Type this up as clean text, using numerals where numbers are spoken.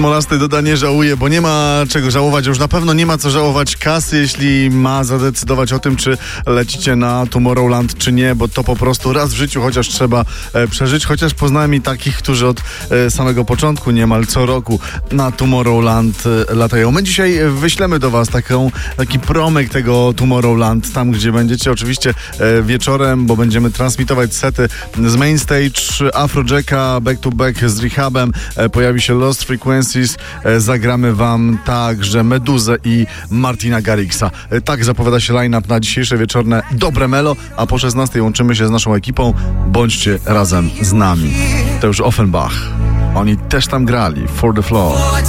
Smolasty doda, nie żałuje, bo nie ma czego żałować. Już na pewno nie ma co żałować kasy, jeśli ma zadecydować o tym, czy lecicie na Tomorrowland, czy nie, bo to po prostu raz w życiu chociaż trzeba przeżyć. Chociaż poznałem i takich, którzy od samego początku, niemal co roku na Tomorrowland latają. My dzisiaj wyślemy do was taki promyk tego Tomorrowland, tam gdzie będziecie oczywiście wieczorem, bo będziemy transmitować sety z Mainstage, Afrojacka, Back to Back z Rehabem, pojawi się Lost Frequencies, zagramy wam także Meduzę i Martina Garrixa. Tak zapowiada się line-up na dzisiejsze wieczorne Dobre Melo, a po 16 łączymy się z naszą ekipą. Bądźcie razem z nami. To już Offenbach. Oni też tam grali. For the Floor.